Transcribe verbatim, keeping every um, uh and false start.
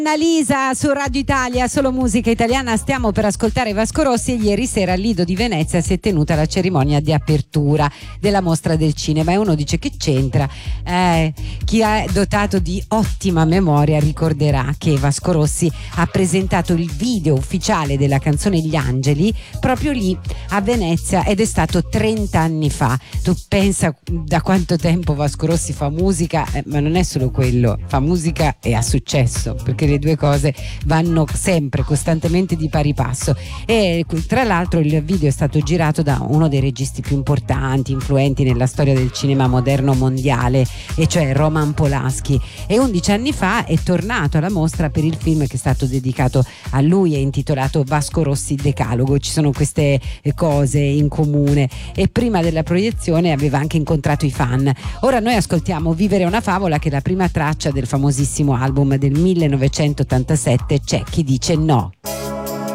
Annalisa su Radio Italia, solo musica italiana. Stiamo per ascoltare Vasco Rossi e ieri sera al Lido di Venezia si è tenuta la cerimonia di apertura della mostra del cinema e uno dice: che c'entra? Eh, chi è dotato di ottima memoria ricorderà che Vasco Rossi ha presentato il video ufficiale della canzone Gli Angeli proprio lì a Venezia ed è stato trenta anni fa. Tu pensa da quanto tempo Vasco Rossi fa musica, eh, ma non è solo quello, fa musica e ha successo, perché le due cose vanno sempre, costantemente di pari passo. E tra l'altro il video è stato girato da uno dei registi più importanti, influenti nella storia del cinema moderno mondiale, e cioè Roman Polanski, e undici anni fa è tornato alla mostra per il film che è stato dedicato a lui, è intitolato Vasco Rossi Decalogo. Ci sono queste cose in comune e prima della proiezione aveva anche incontrato i fan. Ora noi ascoltiamo Vivere una favola, che è la prima traccia del famosissimo album del millenovecentottantasette, C'è chi dice no.